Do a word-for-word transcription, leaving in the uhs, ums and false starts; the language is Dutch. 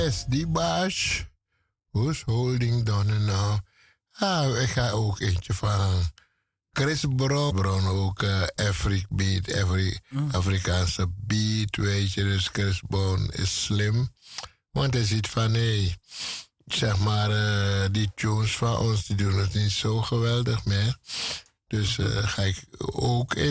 Yes, die baas. Who's holding down now? Ah, ik ga ook eentje van Chris Brown. Brown ook uh, Afrik beat, Afri Mm. Afrikaanse beat, weet je. Dus Chris Brown is slim. Want hij ziet van, hé, hey, zeg maar, uh, die tunes van ons, die doen het niet zo geweldig meer. Dus uh, ga ik ook